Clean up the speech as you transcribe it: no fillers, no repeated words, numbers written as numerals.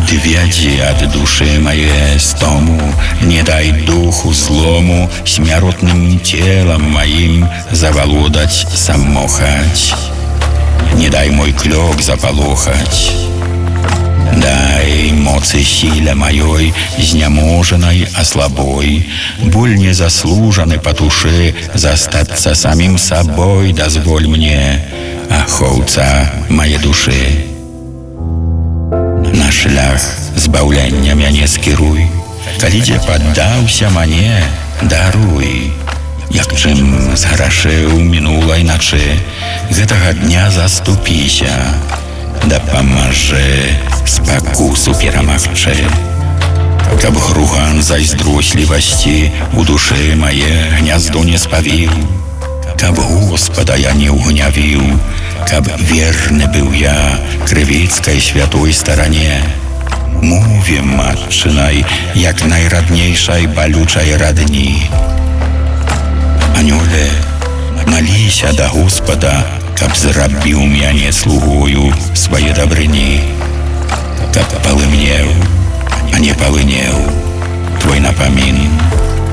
Odwiedzi od duszy moje stomu, nie daj duchu zlomu śmierotnym cielom moim zawolodać, samochać. Nie daj mój klok zapalochać. Дай моцы силе моей, изнеможенной, ослабой, боль незаслуженной потуши, застаться самим собой дозволь мне, охоўца моей души. На шлях збаўлення мяне скіруй, калі дзе паддаўся мне, даруй. Як чым зграшыў мінулай начы, гэтага дня заступіся, дапамажы спакусу перамагчы. Каб груган зайздрослівасці у душы мае гняздо не спавіў, каб Господа я не ўгнявіў, каб верны быў я крывіцкай святой старане. Мове матчынай, як найраднейшай балючай радні. Анёле, маліся да Господа, каб зрабіў мяне слугою свае дабрыні.